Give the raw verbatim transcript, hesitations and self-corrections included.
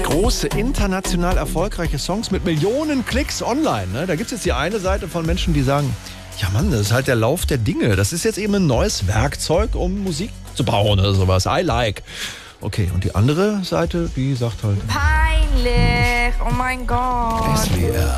Große, international erfolgreiche Songs mit Millionen Klicks online. Ne? Da gibt es jetzt die eine Seite von Menschen, die sagen, ja Mann, das ist halt der Lauf der Dinge. Das ist jetzt eben ein neues Werkzeug, um Musik zu bauen oder sowas. I like. Okay, und die andere Seite, die sagt halt... Peinlich, oh mein Gott. S W R